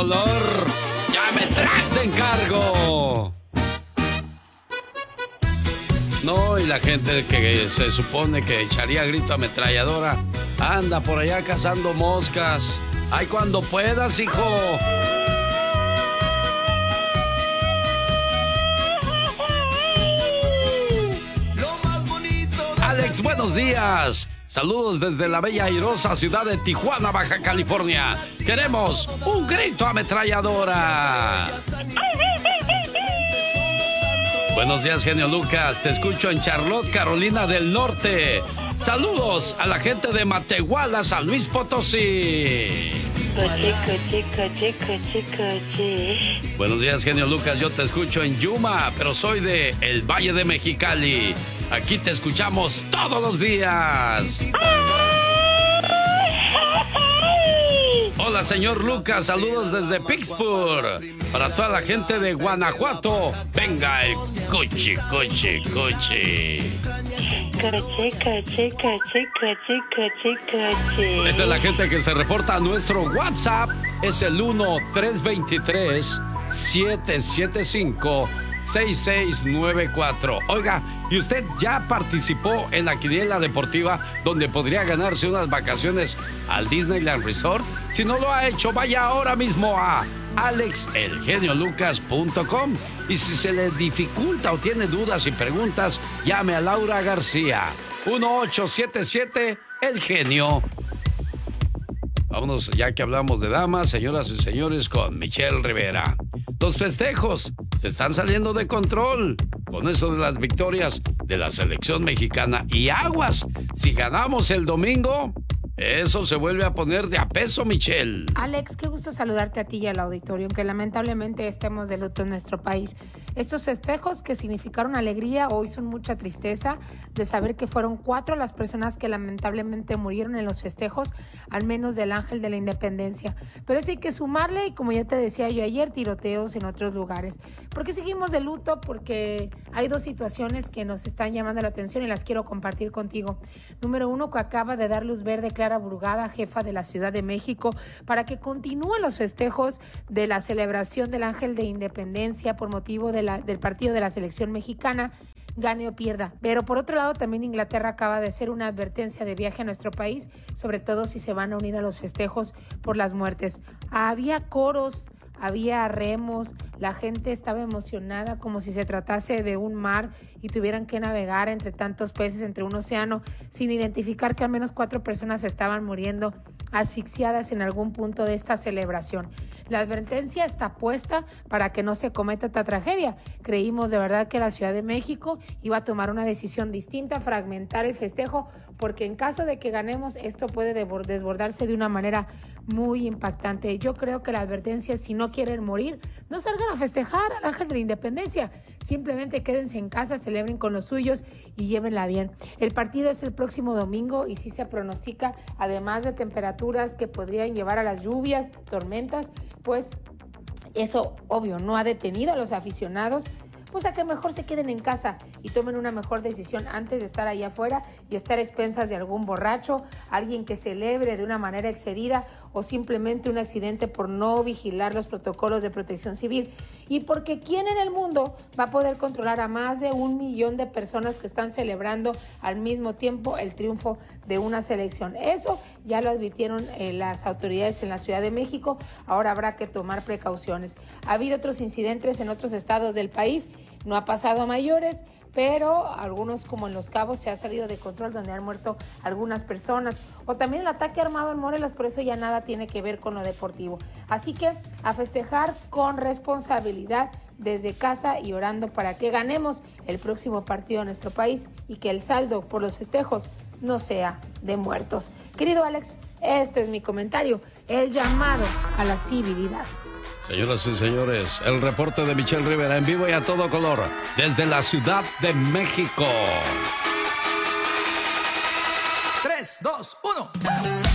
color. ¡Ya me traes de encargo! No, y la gente que se supone que echaría grito ametralladora anda por allá cazando moscas. ¡Ay, cuando puedas, hijo! Alex, buenos días. Saludos desde la bella y airosa ciudad de Tijuana, Baja California. Queremos un grito ametralladora. Buenos días, genio Lucas. Te escucho en Charlotte, Carolina del Norte. Saludos a la gente de Matehuala, San Luis Potosí. Buenos días, genio Lucas. Yo te escucho en Yuma, pero soy de el Valle de Mexicali. Aquí te escuchamos todos los días. Hola, señor Lucas. Saludos desde Pittsburgh. Para toda la gente de Guanajuato. Venga el coche. Esa es la gente que se reporta a nuestro WhatsApp. Es el 1-323-775-6694. Oiga, ¿y usted ya participó en la quiniela deportiva donde podría ganarse unas vacaciones al Disneyland Resort? Si no lo ha hecho, vaya ahora mismo a alexelgeniolucas.com y si se le dificulta o tiene dudas y preguntas, llame a Laura García. 1877 El Genio. Vámonos, ya que hablamos de damas, señoras y señores, con Michelle Rivera. Los festejos se están saliendo de control con eso de las victorias de la selección mexicana. Y aguas, si ganamos el domingo, eso se vuelve a poner de a peso, Michelle. Alex, qué gusto saludarte a ti y al auditorio, aunque lamentablemente estemos de luto en nuestro país. Estos festejos que significaron alegría hoy son mucha tristeza de saber que fueron 4 las personas que lamentablemente murieron en los festejos, al menos del Ángel de la Independencia. Pero eso hay que sumarle, y como ya te decía yo ayer, tiroteos en otros lugares. ¿Por qué seguimos de luto? Porque hay 2 situaciones que nos están llamando la atención y las quiero compartir contigo. Número 1, que acaba de dar luz verde Clara Burgada, jefa de la Ciudad de México, para que continúen los festejos de la celebración del Ángel de Independencia por motivo del partido de la selección mexicana, gane o pierda. Pero por otro lado, también Inglaterra acaba de hacer una advertencia de viaje a nuestro país, sobre todo si se van a unir a los festejos por las muertes. Había coros, había remos, la gente estaba emocionada como si se tratase de un mar y tuvieran que navegar entre tantos peces, entre un océano, sin identificar que al menos 4 personas estaban muriendo asfixiadas en algún punto de esta celebración. La advertencia está puesta para que no se cometa esta tragedia. Creímos de verdad que la Ciudad de México iba a tomar una decisión distinta, fragmentar el festejo, porque en caso de que ganemos, esto puede desbordarse de una manera muy impactante. Yo creo que la advertencia es: si no quieren morir, no salgan a festejar al Ángel de la Independencia. Simplemente quédense en casa, celebren con los suyos y llévenla bien. El partido es el próximo domingo y sí se pronostica, además de temperaturas que podrían llevar a las lluvias, tormentas, pues eso, obvio, no ha detenido a los aficionados, pues a que mejor se queden en casa y tomen una mejor decisión antes de estar allá afuera y estar a expensas de algún borracho, alguien que celebre de una manera excedida o simplemente un accidente por no vigilar los protocolos de protección civil. Y porque ¿quién en el mundo va a poder controlar a más de 1 millón de personas que están celebrando al mismo tiempo el triunfo de una selección? Eso ya lo advirtieron las autoridades en la Ciudad de México. Ahora habrá que tomar precauciones. Ha habido otros incidentes en otros estados del país, no ha pasado a mayores, pero algunos, como en Los Cabos, se ha salido de control, donde han muerto algunas personas, o también el ataque armado en Morelos, por eso ya nada tiene que ver con lo deportivo. Así que a festejar con responsabilidad desde casa y orando para que ganemos el próximo partido en nuestro país y que el saldo por los festejos no sea de muertos. Querido Alex, este es mi comentario, el llamado a la civilidad. Señoras y señores, el reporte de Michelle Rivera en vivo y a todo color desde la Ciudad de México. 3, 2, 1.